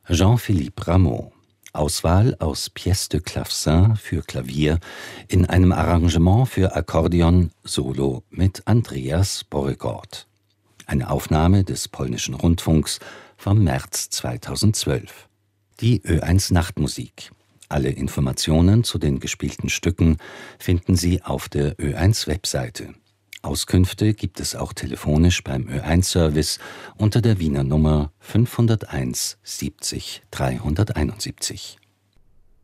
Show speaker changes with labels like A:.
A: Jean-Philippe Rameau. Auswahl aus Pièces de Clavecin für Klavier in einem Arrangement für Akkordeon Solo mit Andreas Borregaard. Eine Aufnahme des polnischen Rundfunks vom März 2012. Die Ö1 Nachtmusik. Alle Informationen zu den gespielten Stücken finden Sie auf der Ö1 Webseite. Auskünfte gibt es auch telefonisch beim Ö1-Service unter der Wiener Nummer 501 70 371.